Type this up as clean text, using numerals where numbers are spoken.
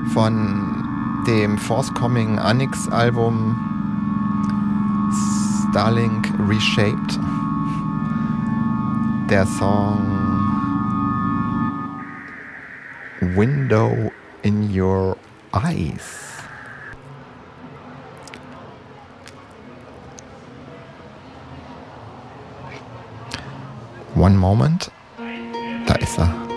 von dem forthcoming Anix-Album Starlink Reshaped. Der Song Window in Your Eyes. One moment. Da ist er.